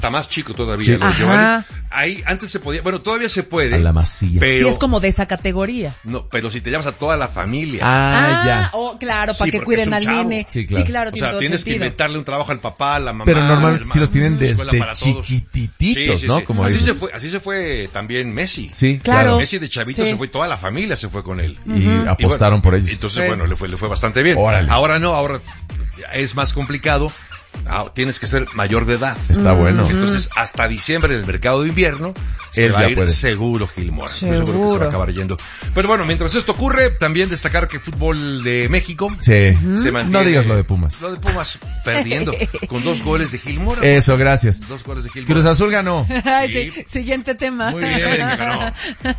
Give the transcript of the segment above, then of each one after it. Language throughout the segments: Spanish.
está más chico todavía. Sí. Ahí antes se podía, bueno, todavía se puede. A la masilla. Pero sí, es como de esa categoría. no, pero si te llamas a toda la familia. Ya. Claro, Sí, para que porque cuiden es un al chavo. nene. Sí, claro. Sí, claro, O tiene sea, todo tienes que sentido. inventarle un trabajo al papá, a la mamá. Pero normal, al hermano, si los tienen escuela desde para todos. chiquititos, Sí, ¿no? sí. Como así dices. así se fue también Messi. Sí, Claro. Messi de chavito Sí. se fue, toda la familia se fue con él. Y apostaron Y bueno, por ellos. Entonces, Sí. bueno, le fue bastante bien. Órale. Ahora no, ahora es más complicado. Tienes que ser mayor de edad. Está bueno. Entonces, hasta diciembre en el mercado de invierno, se Él va ya a ir puede. seguro Gil Mora. Estoy seguro que se va Seguro. a acabar yendo. Pero bueno, mientras esto ocurre, también destacar que el fútbol de México Sí. se mantiene. No digas lo de Pumas. Lo de Pumas perdiendo con 2 goles de Gil Mora. Eso, gracias. 2 goles de Gil Mora. Cruz Azul ganó. Ay, Sí. sí, siguiente tema. Muy bien, ganó.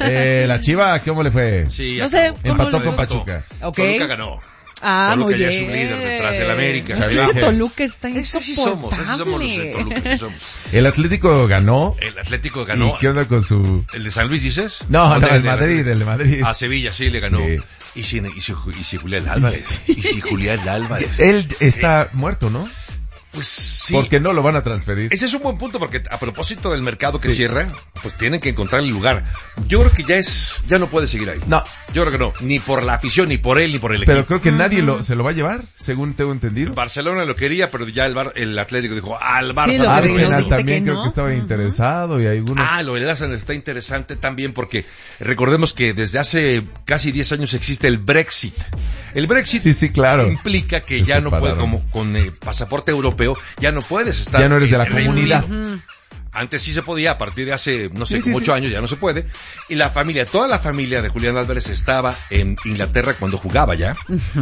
La Chiva, ¿cómo le fue? Sí, No sé, acabó. Empató ¿cómo con lo- Pachuca. Ok. Toluca ganó. Muy Toluca ya bien. es un líder detrás del América. Es que Chavije. Toluca está Ese sí somos los de insoportable. Toluca, sí somos. El Atlético ganó. El Atlético ganó. ¿Y qué onda con su...? ¿El de San Luis dices? No, ¿O el de Madrid. A Sevilla sí le ganó. Sí. Y si Julián Álvarez. Y si Julián Álvarez. Él está muerto, ¿no? Pues sí. Porque no lo van a transferir. Ese es un buen punto porque a propósito del mercado que Sí. cierra, pues tienen que encontrar el lugar. Yo creo que ya no puede seguir ahí. No. Yo creo que no, ni por la afición, ni por él, ni por el Pero equipo. creo que nadie se lo va a llevar, según tengo entendido. Barcelona lo quería, pero ya el Atlético dijo, al Barça. Sí, lo que no. nos Arsenal dijiste también que creo no. que estaba interesado y algunos... Lo del Arsenal está interesante también porque recordemos que desde hace casi 10 años existe el Brexit. El Brexit Sí, claro. implica que Se ya no puedes, separaron. como con pasaporte europeo, ya no puedes estar. Ya no eres de la en Reino comunidad. Unido. Antes sí se podía, a partir de hace, no sé, Sí, como sí, 8 sí. años ya no se puede. Y toda la familia de Julián Álvarez estaba en Inglaterra cuando jugaba ya.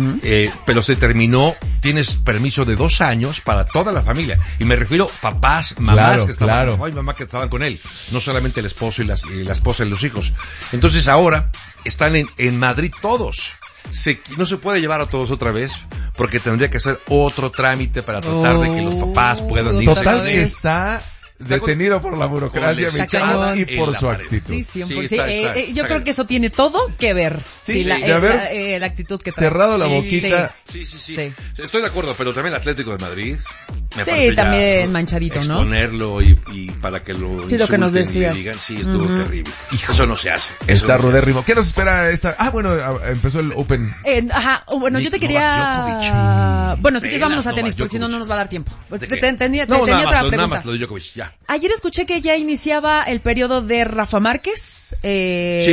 Pero se terminó, tienes permiso de 2 años para toda la familia. Y me refiero papás, mamás Claro, que estaban, claro. papá y mamá que estaban con él. No solamente el esposo y la esposa y los hijos. Entonces ahora están en Madrid todos. No se puede llevar a todos otra vez porque tendría que hacer otro trámite para tratar de que los papás puedan irse. Total otra que vez. está detenido por la burocracia Con la mexicana espada y en por la su pared. actitud. Sí, 100%. Sí, está Yo creo que eso tiene todo que ver. Sí, la, sí, de haber la actitud que trae. cerrado la Sí, boquita. Sí. Sí. Estoy de acuerdo, pero también el Atlético de Madrid. Me Sí, parece ya, también manchadito, ¿no? exponerlo y para que lo Sí, lo que nos insulten y le decías. digan, sí, estuvo terrible. Eso no se hace. Eso Está no se Rudérrimo. ¿Qué nos espera esta? Bueno, empezó el Open. Bueno, yo te Novak quería... Djokovic. Bueno, si quieres vámonos a Novak tenis, porque si no, Djokovic. no nos va a dar tiempo. ¿De qué? Tenía No, otra nada pregunta. más lo de Djokovic, ya. Ayer escuché que ya iniciaba el periodo de Rafa Márquez. Sí,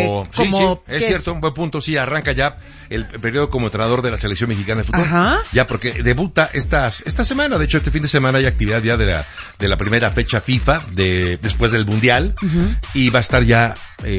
sí, ¿qué es cierto, un buen punto, sí, arranca ya el periodo como entrenador de la selección mexicana de fútbol. Ajá. Ya, porque debuta esta semana, de hecho este fin de semana hay actividad ya de la primera fecha FIFA después del Mundial, y va a estar ya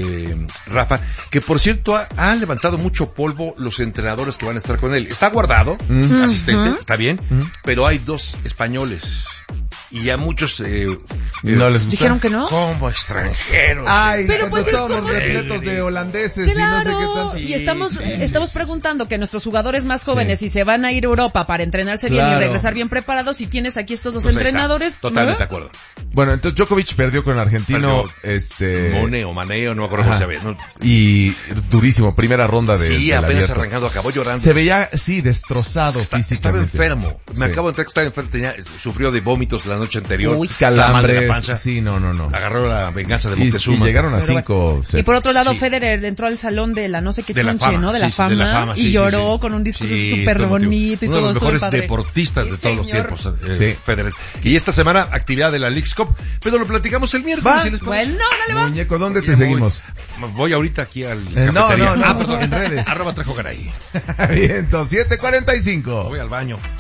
Rafa, que por cierto ha levantado mucho polvo los entrenadores que van a estar con él. Está guardado, asistente, está bien, pero hay 2 españoles. Y ya muchos No les gusta. Dijeron que no. como extranjeros. Ay, Pero pues es estábamos como- repletos de holandeses y no sé qué Claro, tal. y estamos preguntando que nuestros jugadores más jóvenes, si se van a ir a Europa para entrenarse bien y Claro. regresar bien preparados, y tienes aquí estos 2 Pues ahí está. entrenadores. Totalmente ¿no? de acuerdo. Bueno, entonces Djokovic perdió con el argentino, Mone o Maneo, no me acuerdo cómo se ve. ¿no? y durísimo, primera ronda de Sí, del apenas abierto. arrancando, acabó llorando. Se veía, sí, destrozado Estaba físicamente. enfermo. Me Sí. acabo de enterar que estaba enfermo. Sufrió de vómitos la noche anterior. Uy, Estaba mal de la Calambres, panza. sí, no. Agarró la venganza de Y Moctezuma. llegaron a Pero 5 Y por otro lado, Sí. Federer entró al salón de la no sé qué De la chunche, fama, ¿no? De la sí, de la fama, y sí, lloró sí. con un discurso Sí, súper estuvo emotivo. bonito y Uno todo. de los estuvo mejores padre. deportistas de Sí, todos los señor. tiempos, Sí. Federer. Y esta semana, actividad de la Leagues Cup. Pero lo platicamos el miércoles. Va. ¿sí les parece? Bueno, dale, va. Muñeco, ¿dónde te Ya seguimos? Voy ahorita aquí al no, cafetería. no, Perdón. en redes. @Trejo Garay. Viento, 7:45. Voy al baño.